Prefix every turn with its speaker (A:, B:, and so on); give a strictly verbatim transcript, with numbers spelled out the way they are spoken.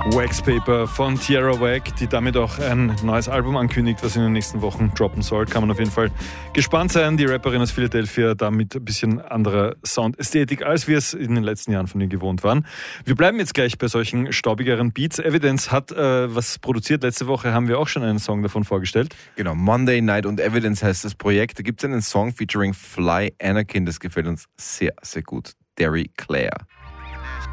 A: Waxpaper von Tierra Whack, die damit auch ein neues Album ankündigt, was in den nächsten Wochen droppen soll. Kann man auf jeden Fall gespannt sein. Die Rapperin aus Philadelphia, da mit ein bisschen anderer Soundästhetik, als wir es in den letzten Jahren von ihr gewohnt waren. Wir bleiben jetzt gleich bei solchen staubigeren Beats. Evidence hat äh, was produziert. Letzte Woche haben wir auch schon einen Song davon vorgestellt.
B: Genau, Monday Night und Evidence heißt das Projekt. Da gibt es einen Song featuring Fly Anakin, das gefällt uns sehr, sehr gut. Derry Claire.